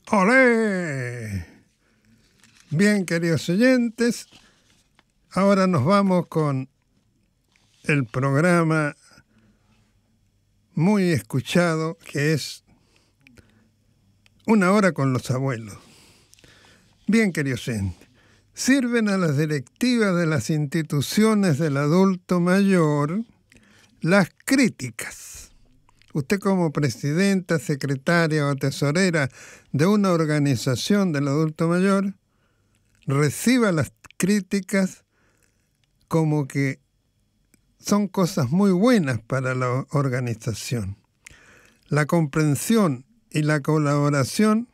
¡Olé! Bien, queridos oyentes, ahora nos vamos con el programa muy escuchado que es Una hora con los abuelos. Bien, queridos oyentes, sirven a las directivas de las instituciones del adulto mayor las críticas. Usted como presidenta, secretaria o tesorera de una organización del adulto mayor, reciba las críticas como que son cosas muy buenas para la organización. La comprensión y la colaboración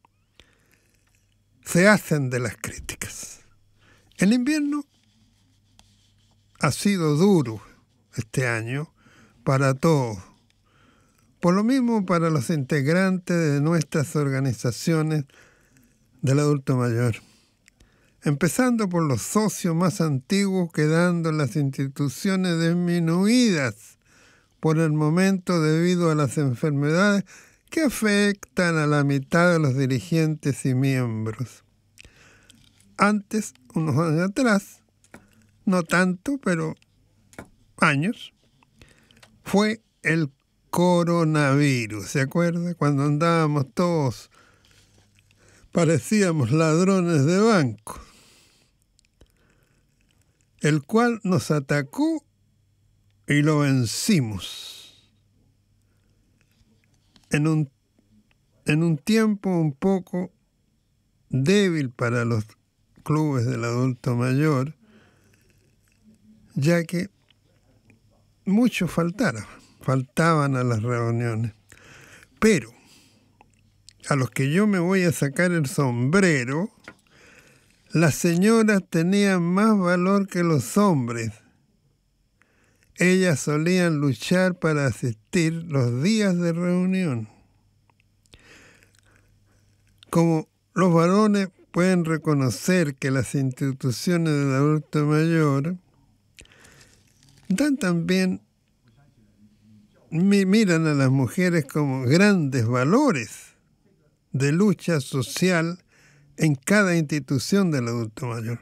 se hacen de las críticas. El invierno ha sido duro este año para todos. Por lo mismo para los integrantes de nuestras organizaciones del adulto mayor. Empezando por los socios más antiguos, quedando las instituciones disminuidas por el momento debido a las enfermedades que afectan a la mitad de los dirigentes y miembros. Antes, unos años atrás, no tanto, pero años, fue el coronavirus, ¿se acuerda? Cuando andábamos todos, parecíamos ladrones de banco, el cual nos atacó y lo vencimos. En un tiempo un poco débil para los clubes del adulto mayor, ya que muchos faltaban a las reuniones. Pero a los que yo me voy a sacar el sombrero, las señoras tenían más valor que los hombres. Ellas solían luchar para asistir los días de reunión. Como los varones pueden reconocer que las instituciones del adulto mayor dan también, miran a las mujeres como grandes valores de lucha social en cada institución del adulto mayor.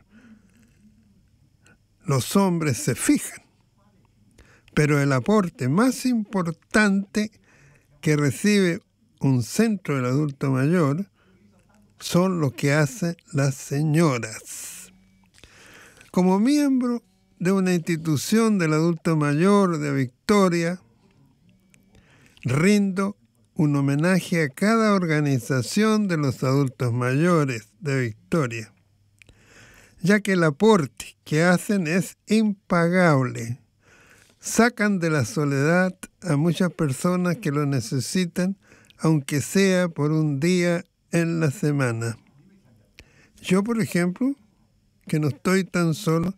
Los hombres se fijan, pero el aporte más importante que recibe un centro del adulto mayor son lo que hacen las señoras. Como miembro de una institución del adulto mayor de Victoria, rindo un homenaje a cada organización de los adultos mayores de Victoria, ya que el aporte que hacen es impagable. Sacan de la soledad a muchas personas que lo necesitan, aunque sea por un día en la semana. Yo, por ejemplo, que no estoy tan solo,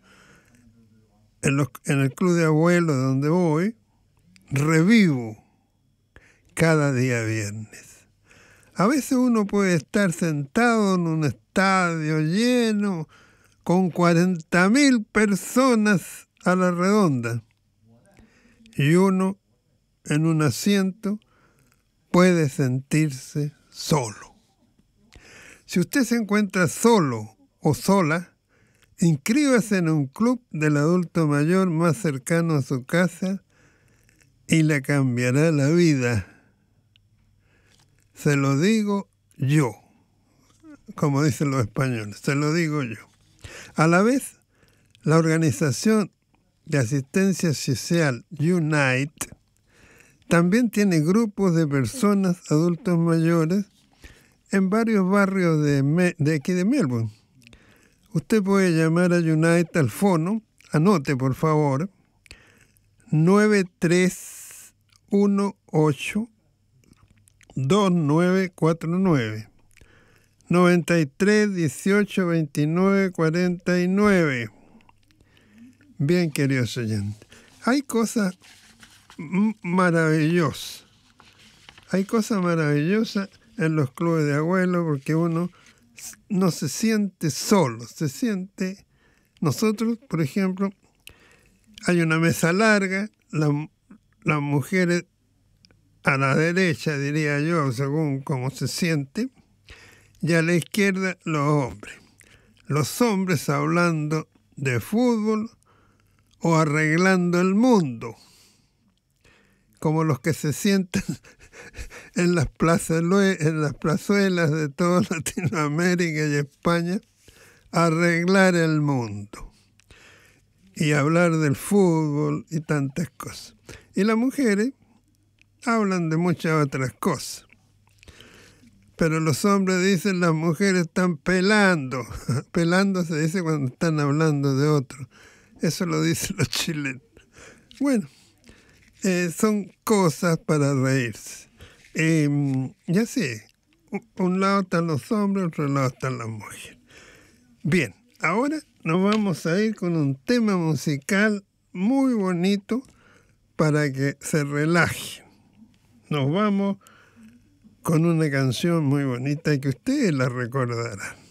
en el club de abuelos donde voy, revivo cada día viernes. A veces uno puede estar sentado en un estadio lleno con 40.000 personas a la redonda y uno en un asiento puede sentirse solo. Si usted se encuentra solo o sola, inscríbase en un club del adulto mayor más cercano a su casa y le cambiará la vida. Se lo digo yo, como dicen los españoles, se lo digo yo. A la vez, la organización de asistencia social Unite también tiene grupos de personas adultos mayores en varios barrios de aquí de Melbourne. Usted puede llamar a Unite al fono, anote por favor, 9318-2949, 93-18-29-49. Bien, queridos oyentes, hay cosas maravillosas. Hay cosas maravillosas en los clubes de abuelos porque uno no se siente solo, se siente... Nosotros, por ejemplo, hay una mesa larga, las mujeres a la derecha, diría yo, según cómo se siente, y a la izquierda los hombres. Los hombres hablando de fútbol o arreglando el mundo, como los que se sientan en las plazuelas de toda Latinoamérica y España, a arreglar el mundo y hablar del fútbol y tantas cosas. Y las mujeres hablan de muchas otras cosas. Pero los hombres dicen las mujeres están pelando. Pelando se dice cuando están hablando de otro. Eso lo dicen los chilenos. Bueno, son cosas para reírse. Y así, un lado están los hombres, otro lado están las mujeres. Bien, ahora nos vamos a ir con un tema musical muy bonito para que se relajen. Nos vamos con una canción muy bonita que ustedes la recordarán.